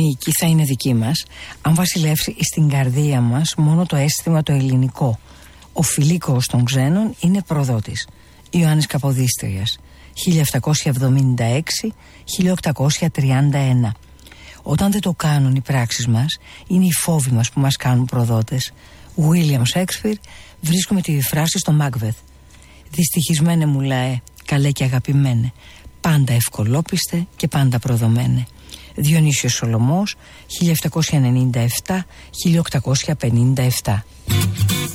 νίκη θα είναι δική μας αν βασιλεύσει στην καρδία μας μόνο το αίσθημα το ελληνικό. Ο φιλίκος των ξένων είναι προδότης. Ιωάννης Καποδίστριας, 1776-1831. Όταν δεν το κάνουν οι πράξεις μας, είναι οι φόβοι μας που μας κάνουν προδότες. William Shakespeare, βρίσκουμε τη φράση στο Macbeth. Δυστυχισμένε μου λαέ, καλέ και αγαπημένε, πάντα ευκολόπιστε και πάντα προδομένε. Διονύσιος Σολωμός, 1797-1857.